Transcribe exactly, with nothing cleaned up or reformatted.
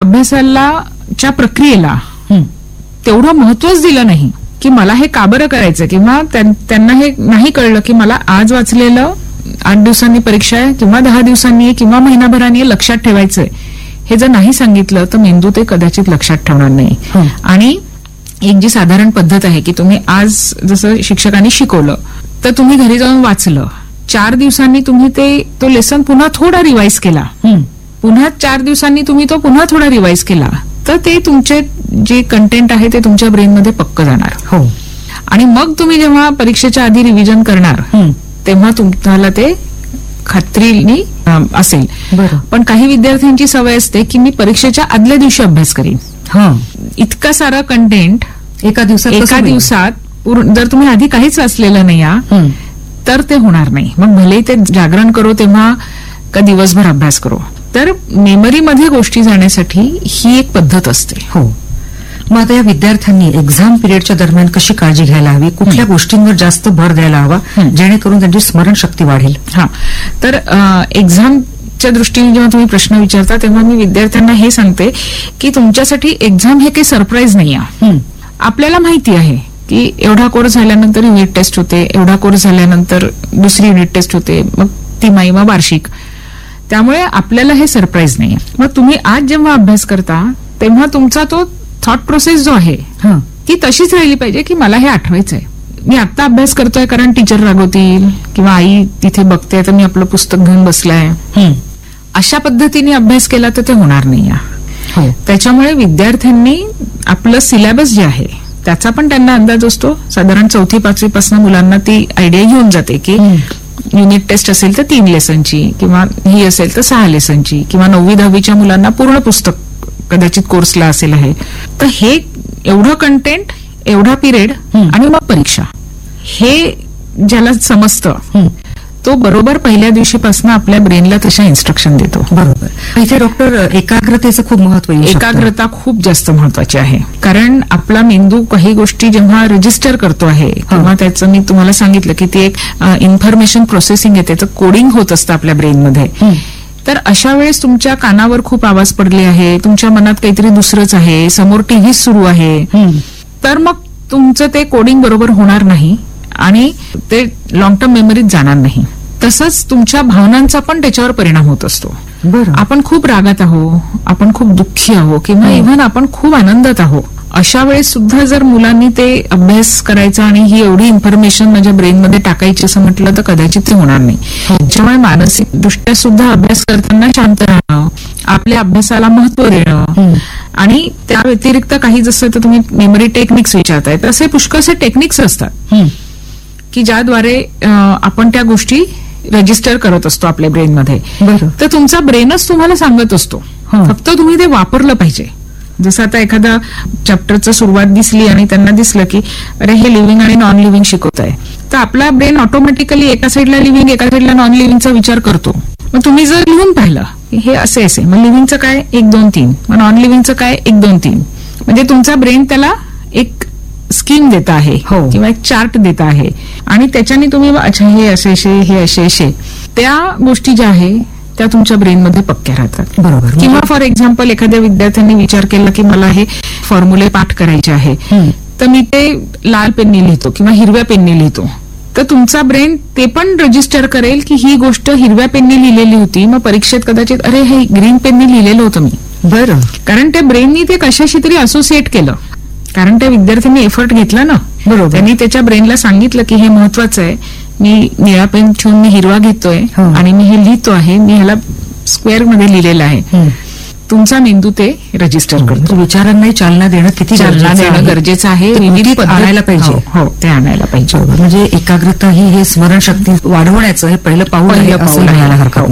अभ्यासाला च्या प्रक्रियेला तेवढं महत्वच दिलं नाही की मला हे का बरं करायचं, किंवा त्यांना हे नाही कळलं की मला आज वाचलेलं आठ दिवसांनी परीक्षा आहे किंवा दहा दिवसांनी किंवा महिनाभराने लक्षात ठेवायचंय, हे जर नाही सांगितलं तर मेंदू ते कदाचित लक्षात ठेवणार नाही. आणि एक जी साधारण पद्धत आहे की तुम्ही आज जसं शिक्षकांनी शिकवलं तर तुम्ही घरी जाऊन वाचलं, चार दिवसांनी तुम्ही ते तो लेसन पुन्हा थोडा रिवाइज केला, पुन्हा चार दिवसांनी तुम्ही तो पुन्हा थोडा रिवाइज केला, तर ते तुमचे जे कंटेंट आहे ते तुमच्या ब्रेनमध्ये पक्क जाणार. हो. आणि मग तुम्ही जेव्हा परीक्षेच्या आधी रिव्हिजन करणार तेव्हा तुम्हाला ते खात्रीने असेल. पण काही विद्यार्थ्यांची सवय असते की मी परीक्षेच्या आदल्या दिवशी अभ्यास करीन. इतका सारा कंटेंट एका दिवसात एका दिवसात जर तुम्ही आधी काहीच वाचलेलं नाही तर ते होणार नाही. मग भले ते जागरण करो तेव्हा का दिवसभर अभ्यास करो, तर मेमरीमध्ये गोष्टी जाण्यासाठी ही एक पद्धत असते. हो. मग आता या विद्यार्थ्यांनी एक्झाम पिरियडच्या दरम्यान कशी काळजी घ्यायला हवी, कुठल्या गोष्टींवर जास्त भर द्यायला हवा जेणेकरून त्यांची स्मरणशक्ती वाढेल? हा, तर एक्झामच्या दृष्टीने जेव्हा तुम्ही प्रश्न विचारता तेव्हा मी विद्यार्थ्यांना हे सांगते की तुमच्यासाठी एक्झाम हे काही सरप्राईज नाही आहे. आपल्याला माहिती आहे की एवढा कोर्स झाल्यानंतर युनिट टेस्ट होते, एवढा कोर्स झाल्यानंतर दुसरी युनिट टेस्ट होते, मग तिमाही मग वार्षिक. त्यामुळे आपल्याला हे सरप्राईज नाही आहे. मग तुम्ही आज जेव्हा अभ्यास करता तेव्हा तुमचा तो थॉट प्रोसेस जो आहे ती तशीच राहिली पाहिजे की मला हे आठवायचंय, मी आता अभ्यास करतोय कारण टीचर रागवतील किंवा आई तिथे बघते तर मी आपलं पुस्तक घेऊन बसलाय, अशा पद्धतीने अभ्यास केला तर ते होणार नाही. त्याच्यामुळे विद्यार्थ्यांनी आपलं सिलेबस जे आहे त्याचा पण त्यांना अंदाज असतो. साधारण चौथी पाचवी पासून मुलांना ती आयडिया घेऊन जाते की युनिट टेस्ट असेल तर तीन लेसनची, किंवा ही असेल तर सहा लेसनची, किंवा नववी दहावीच्या मुलांना पूर्ण पुस्तक कदाचित कोर्सला असेल आहे. तर हे एवढं कंटेंट, एवढा पिरियड आणि मग परीक्षा, हे ज्याला समजतं तो बरोबर पहिल्या दिवशीपासून आपल्या ब्रेनला तशा इन्स्ट्रक्शन देतो. बरोबर. इथे डॉक्टर एकाग्रतेचं खूप महत्व आहे. एकाग्रता खूप जास्त महत्वाची आहे, कारण आपला मेंदू काही गोष्टी जेव्हा रजिस्टर करतो आहे किंवा त्याचं मी तुम्हाला सांगितलं की ती एक इन्फॉर्मेशन प्रोसेसिंग आहे, त्याचं कोडिंग होत असतं आपल्या ब्रेनमध्ये. तर अशा वेळेस तुमच्या कानावर खूप आवाज पडले आहे, तुमच्या मनात काहीतरी दुसरंच आहे, समोर टीव्ही सुरू आहे, तर मग तुमचं ते कोडिंग बरोबर होणार नाही आणि ते लॉंग टर्म मेमरीत जाणार नाही. तसंच तुमच्या भावनांचा पण त्याच्यावर परिणाम होत असतो. आपण खूप रागात आहो, आपण खूप दुःखी आहो, किंवा इव्हन आपण खूप आनंदात आहो, अशा वेळेस सुद्धा जर मुलांनी ते अभ्यास करायचा आणि ही एवढी इन्फॉर्मेशन माझ्या ब्रेनमध्ये टाकायची असं म्हटलं तर कदाचित ते होणार नाही. त्याच्यामुळे मानसिक दृष्ट्या सुद्धा अभ्यास करताना शांत राहणं, आपल्या अभ्यासाला महत्व देणं, आणि त्या व्यतिरिक्त काही जसं तर तुम्ही मेमरी टेक्निक्स विचारताय तसे पुष्कळसे टेक्निक्स असतात की ज्याद्वारे आपण त्या गोष्टी रजिस्टर करत असतो आपल्या ब्रेनमध्ये. तर तुमचा ब्रेनच तुम्हाला सांगत असतो, फक्त तुम्ही ते वापरलं पाहिजे. जसं आता एखादा चॅप्टरचं सुरुवात दिसली आणि त्यांना दिसलं की अरे हे लिव्हिंग आणि नॉन लिव्हिंग शिकवत आहे, तर आपला ब्रेन ऑटोमॅटिकली एका साईडला लिव्हिंग एका साईडला नॉन लिव्हिंगचा विचार करतो. मग तुम्ही जर लिहून पाहिलं हे असे असे, मग लिव्हिंगचं काय एक दोन तीन, मग नॉन लिव्हिंगचं काय एक दोन तीन, म्हणजे तुमचा ब्रेन त्याला एक स्कीम देत आहे किंवा एक चार्ट देत आहे आणि त्याच्याने तुम्ही अच्छा हे असे असे हे असे असे त्या गोष्टी ज्या आहे त्या तुमच्या ब्रेनमध्ये पक्क्या राहतात. बरोबर. किंवा फॉर एक्झाम्पल एखाद्या विद्यार्थ्यांनी विचार केला की मला हे फॉर्म्युले पाठ करायचे आहे, तर मी ते लाल पेनने लिहितो किंवा हिरव्या पेनने लिहितो, तर तुमचा ब्रेन ते पण रजिस्टर करेल की ही गोष्ट हिरव्या पेनने लिहिलेली होती, मग परीक्षेत कदाचित अरे हे ग्रीन पेनने लिहिलेलं होतं मी. बरं. कारण त्या ब्रेननी ते कशाशी तरी असोसिएट केलं, कारण त्या विद्यार्थ्यांनी एफर्ट घेतला ना. बरोबर. त्यांनी त्याच्या ब्रेनला सांगितलं की हे महत्वाचं आहे, मी निळा पेन ठेवून मी हिरवा घेतोय आणि मी हे लिहितो आहे, मी ह्याला स्क्वेअर मध्ये लिहिलेलं आहे. तुमचा मेंदू ते रजिस्टर करतो. विचारांनाही चालना देणं किती चालना देणं गरजेचं आहे, विविध आणायला पाहिजे. हो, ते आणायला पाहिजे. म्हणजे एकाग्रता ही हे स्मरणशक्ती वाढवण्याचं हे पहिलं पाऊल आहे असं म्हणायला हरकत नाही.